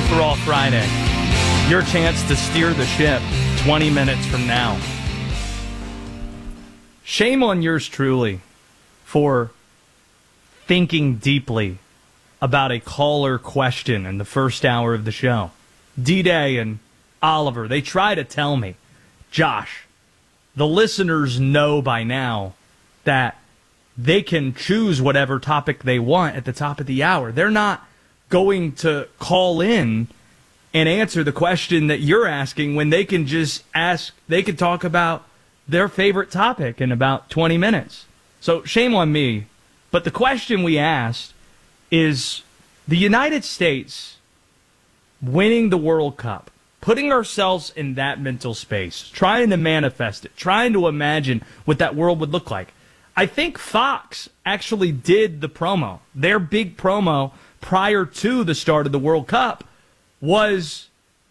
for All Friday. Your chance to steer the ship 20 minutes from now. Shame on yours truly for thinking deeply about a caller question in the first hour of the show. D-Day and Oliver, they try to tell me, Josh, the listeners know by now that they can choose whatever topic they want at the top of the hour. They're not going to call in and answer the question that you're asking when they can just ask, they can talk about their favorite topic in about 20 minutes. So shame on me. But the question we asked is the United States winning the World Cup, putting ourselves in that mental space, trying to manifest it, trying to imagine what that world would look like. I think Fox actually did the promo. Their big promo prior to the start of the World Cup was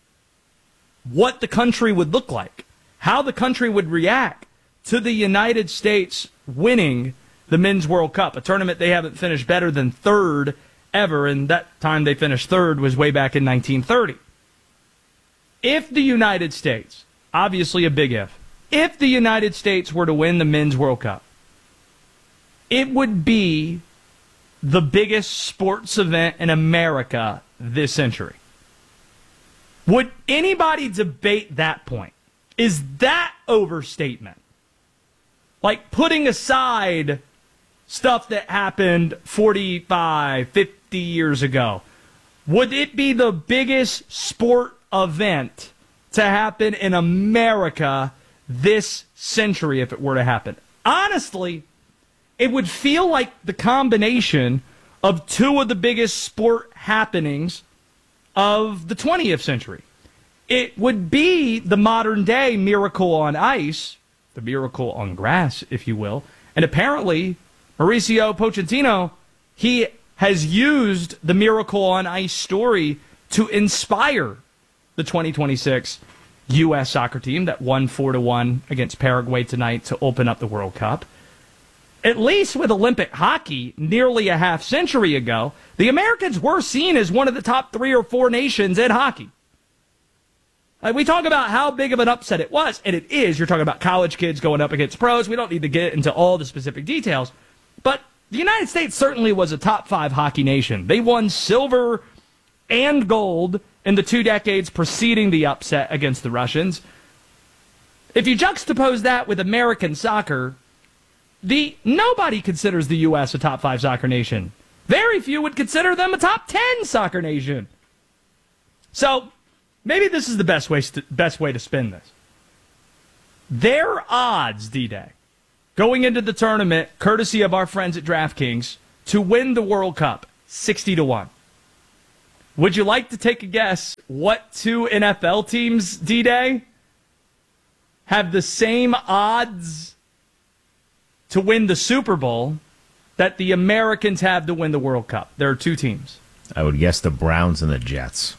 what the country would look like, how the country would react to the United States winning the Men's World Cup, a tournament they haven't finished better than third ever, and that time they finished third was way back in 1930. If the United States, obviously a big if the United States were to win the Men's World Cup, it would be the biggest sports event in America this century. Would anybody debate that point? Is that overstatement? Like putting aside stuff that happened 45, 50 years ago, would it be the biggest sport event to happen in America this century if it were to happen? Honestly, it would feel like the combination of two of the biggest sport happenings of the 20th century. It would be the modern-day Miracle on Ice, the Miracle on Grass, if you will. And apparently, Mauricio Pochettino, he has used the Miracle on Ice story to inspire the 2026 U.S. soccer team that won 4-1 against Paraguay tonight to open up the World Cup. At least with Olympic hockey, nearly a half century ago, the Americans were seen as one of the top 3 or 4 nations in hockey. Like, we talk about how big of an upset it was, and it is. You're talking about college kids going up against pros. We don't need to get into all the specific details. But the United States certainly was a top 5 hockey nation. They won silver and gold in the 2 decades preceding the upset against the Russians. If you juxtapose that with American soccer, nobody considers the U.S. a top 5 soccer nation. Very few would consider them a top 10 soccer nation. So maybe this is the best way to spin this. Their odds, D-Day, going into the tournament, courtesy of our friends at DraftKings, to win the World Cup, 60-1. Would you like to take a guess what 2 NFL teams, D-Day, have the same odds to win the Super Bowl that the Americans have to win the World Cup? There are 2 teams. I would guess the Browns and the Jets.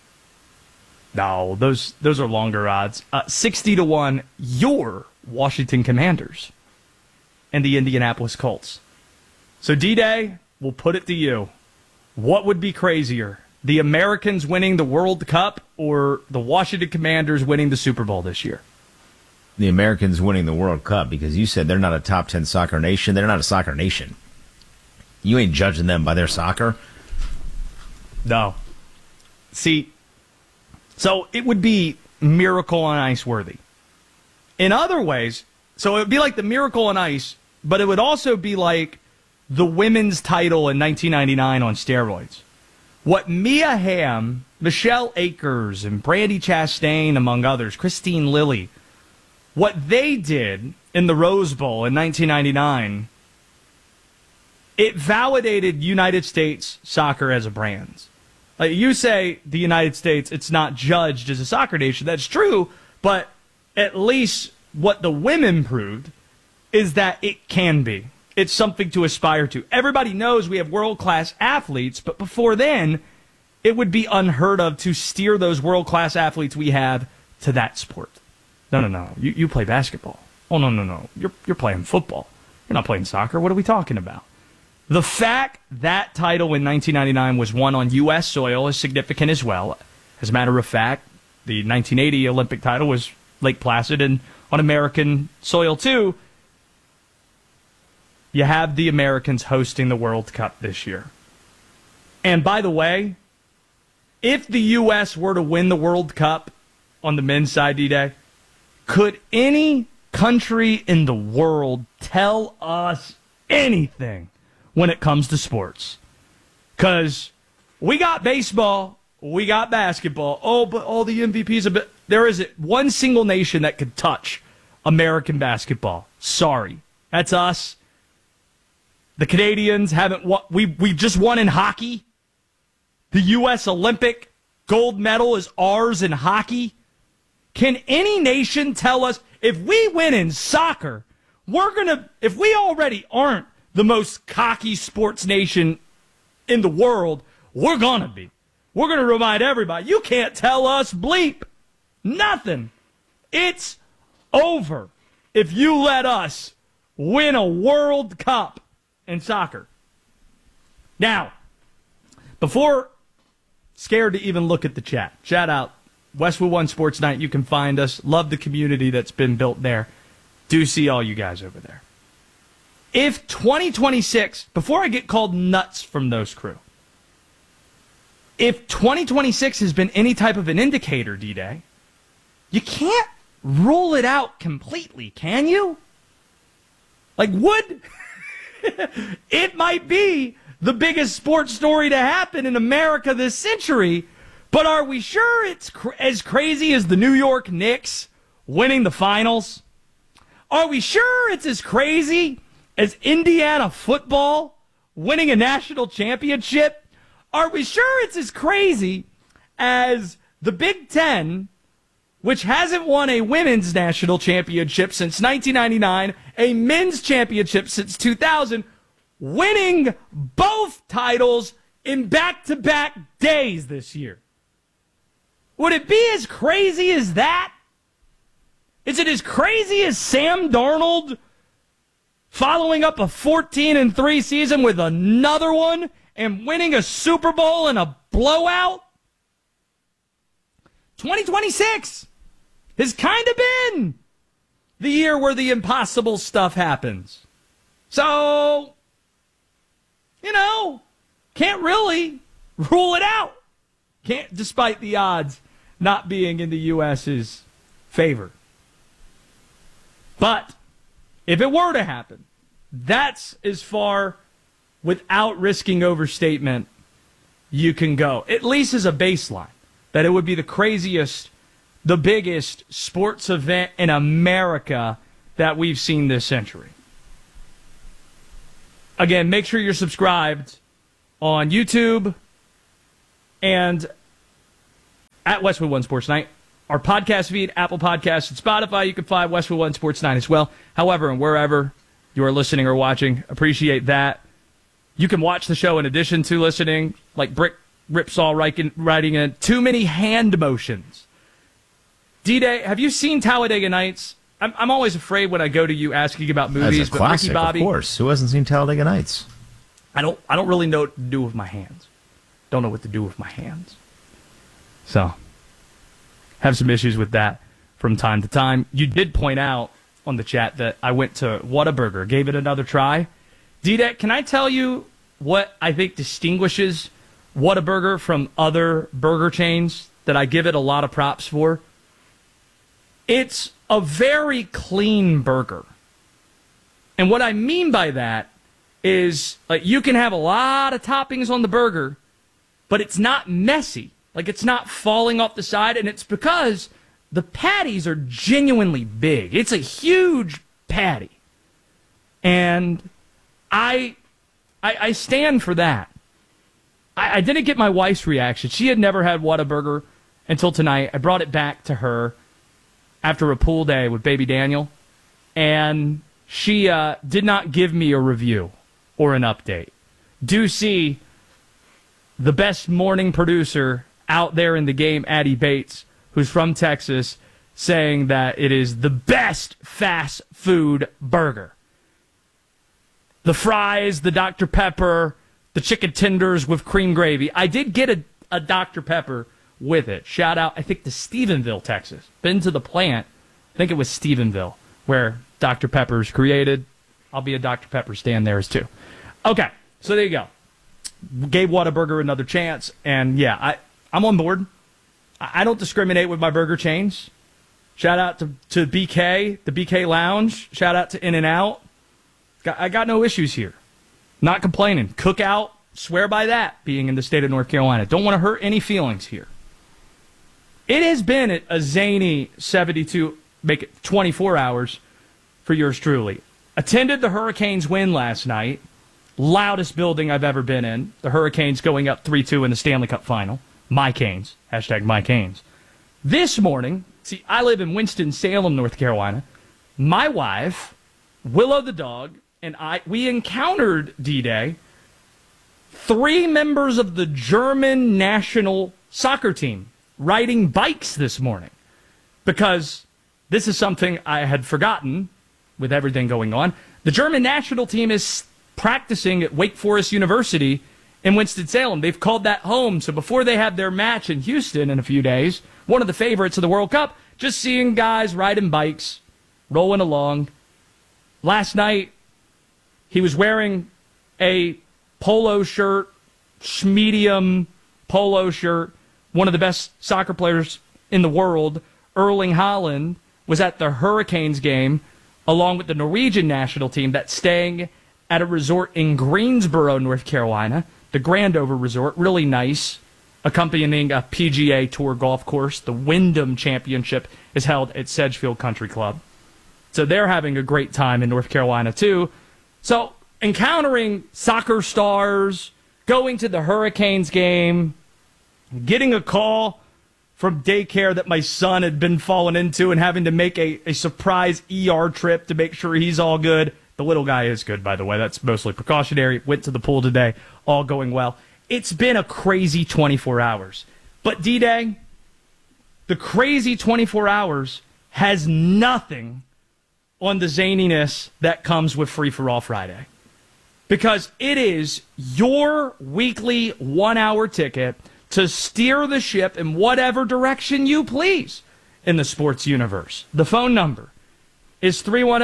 No, those are longer odds. 60-1, your Washington Commanders and the Indianapolis Colts. So, D-Day, we'll put it to you. What would be crazier, the Americans winning the World Cup or the Washington Commanders winning the Super Bowl this year? The Americans winning the World Cup, because you said they're not a top 10 soccer nation. They're not a soccer nation. You ain't judging them by their soccer. No. See, so it would be Miracle on Ice worthy. In other ways, so it would be like the Miracle on Ice, but it would also be like the women's title in 1999 on steroids. What Mia Hamm, Michelle Akers, and Brandi Chastain, among others, Christine Lilly, what they did in the Rose Bowl in 1999, it validated United States soccer as a brand. Like you say, the United States, it's not judged as a soccer nation. That's true, but at least what the women proved is that it can be. It's something to aspire to. Everybody knows we have world-class athletes, but before then, it would be unheard of to steer those world-class athletes we have to that sport. No. You play basketball. Oh, no. You're playing football. You're not playing soccer. What are we talking about? The fact that title in 1999 was won on U.S. soil is significant as well. As a matter of fact, the 1980 Olympic title was Lake Placid and on American soil too. You have the Americans hosting the World Cup this year. And by the way, if the U.S. were to win the World Cup on the men's side, D-Day, could any country in the world tell us anything when it comes to sports? Because we got baseball, we got basketball. Oh, but all the MVPs, there isn't one single nation that could touch American basketball. Sorry. That's us. The Canadians haven't won. We just won in hockey. The U.S. Olympic gold medal is ours in hockey. Can any nation tell us if we win in soccer, if we already aren't the most cocky sports nation in the world, we're going to be. We're going to remind everybody, you can't tell us bleep. Nothing. It's over if you let us win a World Cup in soccer. Now, before scared to even look at the chat, shout out Westwood One Sports Night. You can find us. Love the community that's been built there. Do see all you guys over there. If 2026, before I get called nuts from those crew, if 2026 has been any type of an indicator, D-Day, you can't rule it out completely, can you? Like, it might be the biggest sports story to happen in America this century, but are we sure it's as crazy as the New York Knicks winning the finals? Are we sure it's as crazy as Indiana football winning a national championship? Are we sure it's as crazy as the Big Ten, which hasn't won a women's national championship since 1999, a men's championship since 2000, winning both titles in back-to-back days this year? Would it be as crazy as that? Is it as crazy as Sam Darnold following up a 14-3 season with another one and winning a Super Bowl in a blowout? 2026 has kind of been the year where the impossible stuff happens. So, can't really rule it out. Can't, despite the odds not being in the U.S.'s favor. But if it were to happen, that's as far, without risking overstatement, you can go. At least as a baseline, that it would be the craziest, the biggest sports event in America that we've seen this century. Again, make sure you're subscribed on YouTube and at Westwood One Sports Night. Our podcast feed, Apple Podcasts, and Spotify. You can find Westwood One Sports Night as well. However, and wherever you are listening or watching, appreciate that. You can watch the show in addition to listening, like Brick Ripsaw writing in too many hand motions. D-Day, have you seen Talladega Nights? I'm always afraid when I go to you asking about movies. That's a classic, Ricky Bobby, of course. Who hasn't seen Talladega Nights? I don't really know what to do with my hands. Don't know what to do with my hands. So, have some issues with that from time to time. You did point out on the chat that I went to Whataburger, gave it another try. D-Day, can I tell you what I think distinguishes Whataburger from other burger chains that I give it a lot of props for? It's a very clean burger. And what I mean by that is, like, you can have a lot of toppings on the burger, but it's not messy. Like, it's not falling off the side, and it's because the patties are genuinely big. It's a huge patty. And I stand for that. I didn't get my wife's reaction. She had never had Whataburger until tonight. I brought it back to her after a pool day with baby Daniel, and she did not give me a review or an update. Do see the best morning producer out there in the game, Addie Bates, who's from Texas, saying that it is the best fast food burger. the fries, the Dr. Pepper, the chicken tenders with cream gravy. I did get a Dr. Pepper with it. Shout out, I think, to Stephenville, Texas. Been to the plant. I think it was Stephenville, where Dr. Pepper's created. I'll be a Dr. Pepper stand there as too. Okay, so there you go. Gave Whataburger another chance, and yeah, I'm on board. I don't discriminate with my burger chains. Shout out to BK, the BK Lounge. Shout out to In-N-Out. I got no issues here. Not complaining. Cookout, swear by that, being in the state of North Carolina. Don't want to hurt any feelings here. It has been a zany 72, make it 24 hours for yours truly. Attended the Hurricanes win last night. Loudest building I've ever been in. The Hurricanes going up 3-2 in the Stanley Cup final. My Canes. Hashtag My Canes. This morning, see, I live in Winston-Salem, North Carolina. My wife, Willow the dog, and we encountered D-Day 3 members of the German national soccer team riding bikes this morning, because this is something I had forgotten with everything going on. The German national team is practicing at Wake Forest University in Winston-Salem. They've called that home, so before they have their match in Houston in a few days, one of the favorites of the World Cup, just seeing guys riding bikes, rolling along. Last night, he was wearing a polo shirt, medium polo shirt. One of the best soccer players in the world, Erling Haaland, was at the Hurricanes game along with the Norwegian national team that's staying at a resort in Greensboro, North Carolina, the Grandover Resort. Really nice, accompanying a PGA Tour golf course. The Wyndham Championship is held at Sedgefield Country Club. So they're having a great time in North Carolina, too. So encountering soccer stars, going to the Hurricanes game, getting a call from daycare that my son had been falling into and having to make a surprise ER trip to make sure he's all good. The little guy is good, by the way. That's mostly precautionary. Went to the pool today. All going well. It's been a crazy 24 hours. But D-Day, the crazy 24 hours has nothing on the zaniness that comes with Free For All Friday. Because it is your weekly 1-hour ticket to steer the ship in whatever direction you please in the sports universe. The phone number is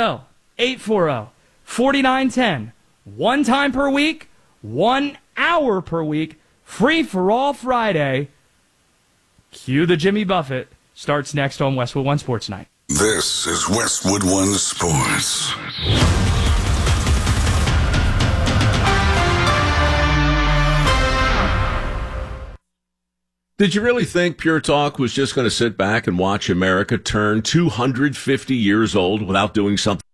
310-840-4910. One time per week, 1 hour per week, Free For All Friday. Cue the Jimmy Buffett. Starts next on Westwood One Sports Night. This is Westwood One Sports. Did you really think Pure Talk was just going to sit back and watch America turn 250 years old without doing something?